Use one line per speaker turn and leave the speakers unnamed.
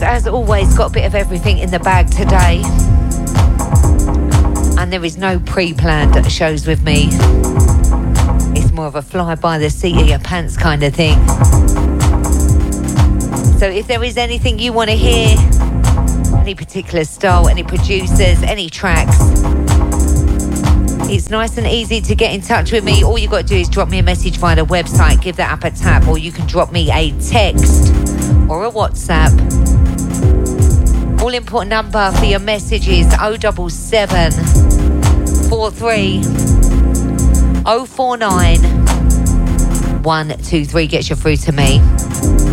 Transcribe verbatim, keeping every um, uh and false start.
as always, got a bit of everything in the bag today. And there is no pre-planned shows with me. It's more of a fly by the seat of your pants kind of thing. So if there is anything you want to hear, any particular style, any producers, any tracks, it's nice and easy to get in touch with me. All you got to do is drop me a message via the website, give that app a tap, or you can drop me a text or a WhatsApp. All important number for your message is oh seven seven, four three, oh four nine, one two three. Gets you through to me.